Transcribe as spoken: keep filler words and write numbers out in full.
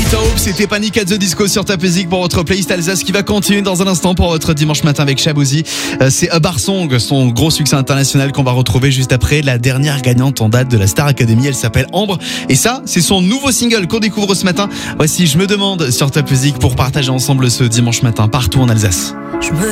Light Hope, c'était Panic at the Disco sur Top Music pour votre playlist Alsace qui va continuer dans un instant pour votre dimanche matin avec Shabozy. Euh, c'est A Bar Song, son gros succès international qu'on va retrouver juste après la dernière gagnante en date de la Star Academy. Elle s'appelle Ambre et ça, c'est son nouveau single qu'on découvre ce matin. Voici Je me demande sur Top Music pour partager ensemble ce dimanche matin partout en Alsace. Je me